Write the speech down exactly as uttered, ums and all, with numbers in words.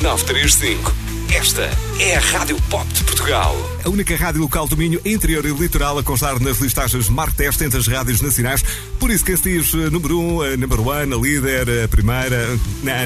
nove três cinco. Esta é a Rádio Pop de Portugal. A única rádio local do Minho, interior e litoral a constar nas listagens Marktest entre as rádios nacionais. Por isso que se diz número um, number one, a líder, a primeira...